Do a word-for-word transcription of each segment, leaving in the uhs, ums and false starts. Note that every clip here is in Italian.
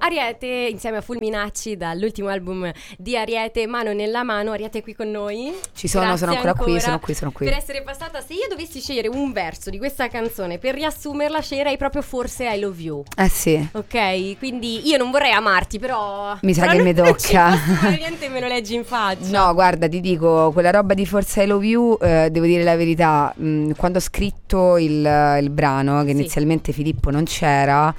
Ariete insieme a Fulminacci dall'ultimo album di Ariete, Mano nella mano. Ariete è qui con noi. Ci sono, Grazie sono ancora, ancora qui, sono qui, sono qui. Per essere passata, se io dovessi scegliere un verso di questa canzone per riassumerla, sceglierei proprio forse I Love You. Eh sì. Ok, quindi io non vorrei amarti, però mi sa però che non, mi tocca. Non niente, me lo leggi in faccia. No, guarda, ti dico, quella roba di Forza I Love You, eh, devo dire la verità, mh, quando ho scritto il, il brano, che sì. inizialmente Filippo non c'era,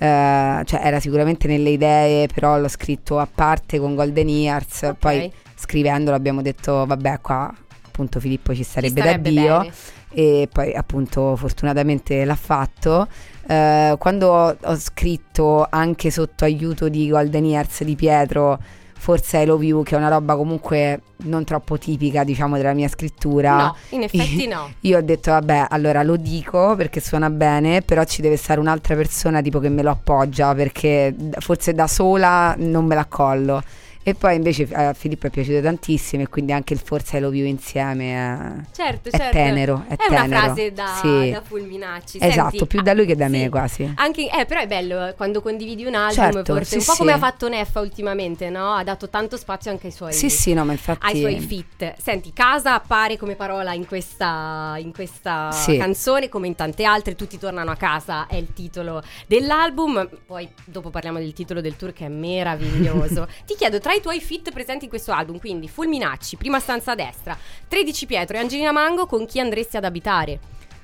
eh, cioè era sicuramente nelle idee, però l'ho scritto a parte con Golden Years, okay. Poi scrivendolo abbiamo detto vabbè, qua appunto Filippo ci starebbe, ci starebbe da Dio bene. E poi appunto fortunatamente l'ha fatto. Uh, quando ho, ho scritto anche sotto aiuto di Golden Years di Pietro Forse I Love You, che è una roba comunque non troppo tipica, diciamo, della mia scrittura. No, in effetti no. Io ho detto vabbè, allora lo dico perché suona bene, però ci deve stare un'altra persona tipo che me lo appoggia, perché forse da sola non me la collo. E poi invece a Filippo è piaciuto tantissimo, e quindi anche il Forza I Love You insieme è, certo, è certo. tenero. È, è tenero. Una frase da, sì. da Fulminacci. Esatto, Senti, più da lui che da sì. me quasi. Anche, eh, però è bello quando condividi un album, certo, forse sì, un po' sì. come ha fatto Neffa ultimamente, no? Ha dato tanto spazio anche ai suoi, sì, sì, no, ma infatti... ai suoi feat. Senti, casa appare come parola in questa, in questa sì. canzone, come in tante altre. Tutti tornano a casa è il titolo dell'album. Poi dopo parliamo del titolo del tour, che è meraviglioso. Ti chiedo, tra i tuoi feat presenti in questo album, quindi Fulminacci, Prima stanza a destra, tredici Pietro e Angelina Mango, con chi andresti ad abitare?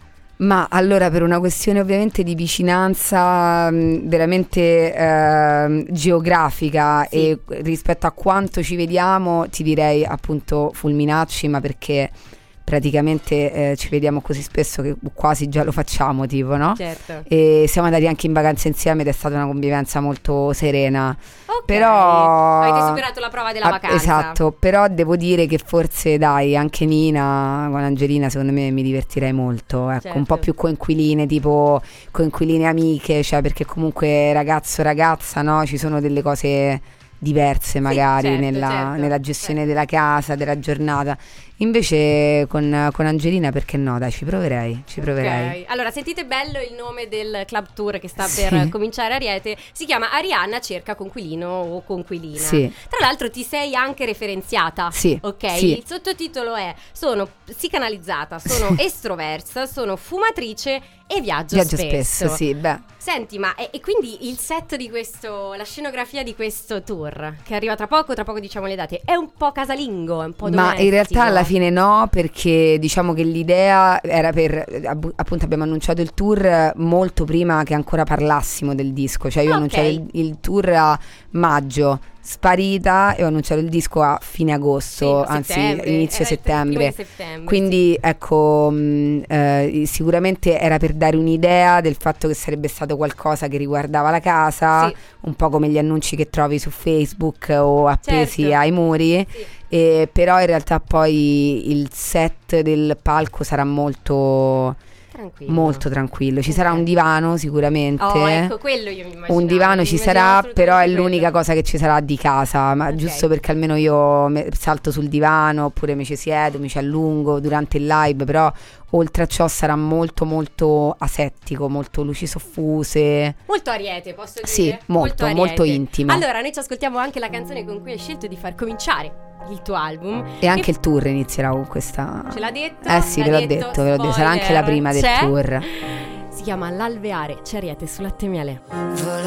Ma allora, per una questione ovviamente di vicinanza mh, veramente eh, geografica, sì. E rispetto a quanto ci vediamo, ti direi appunto Fulminacci, ma perché praticamente eh, ci vediamo così spesso che quasi già lo facciamo, tipo, no? Certo. E siamo andati anche in vacanza insieme ed è stata una convivenza molto serena. Ok, però avete superato la prova della ah, vacanza. Esatto, però devo dire che forse dai, anche Nina con Angelina secondo me mi divertirei molto, ecco, certo. Un po' più coinquiline, tipo coinquiline amiche, cioè perché comunque ragazzo ragazza, no? Ci sono delle cose diverse magari, sì, certo, nella, certo, nella gestione certo. della casa, della giornata. Invece con, con Angelina perché no, dai, ci proverei, ci proverei. Okay. Allora, sentite bello il nome del club tour che sta sì. per cominciare. Ariete si chiama Arianna cerca conquilino o conquilina. Sì. Tra l'altro ti sei anche referenziata. Sì. Ok, sì. il sottotitolo è: sono psicanalizzata, sono estroversa, sono fumatrice e viaggio, viaggio spesso. spesso, sì, beh. Senti, ma e, e quindi il set di questo, la scenografia di questo tour che arriva tra poco, tra poco diciamo le date, è un po' casalingo, è un po' domestico? Ma in realtà alla fine no, perché diciamo che l'idea era per, appunto abbiamo annunciato il tour molto prima che ancora parlassimo del disco, cioè io ho okay. annunciato il, il tour a maggio, sparita, e ho annunciato il disco a fine agosto, sì, anzi settembre. inizio settembre. settembre quindi sì. ecco mh, eh, sicuramente era per dare un'idea del fatto che sarebbe stato qualcosa che riguardava la casa, sì. Un po' come gli annunci che trovi su Facebook o appesi certo. ai muri, sì. E però in realtà poi il set del palco sarà molto tranquillo. molto tranquillo. Ci okay. sarà un divano sicuramente. Oh, ecco, quello io mi immagino. Un divano ci sarà, però è l'unica quello. cosa che ci sarà di casa, ma okay. giusto perché almeno io me, salto sul divano oppure mi ci siedo, mi ci allungo durante il live, però oltre a ciò sarà molto molto asettico, molto luci soffuse. Molto Ariete, posso dire? Sì, molto, molto, molto intimo. Allora, noi ci ascoltiamo anche la canzone con cui hai scelto di far cominciare il tuo album. E anche il tour inizierà con questa. Ce l'ha detto? Eh sì, ve l'ho detto, detto ve l'ho detto. Sarà anche la prima del C'è? tour. Si chiama L'Alveare, c'è Ariete su Latte e Miele.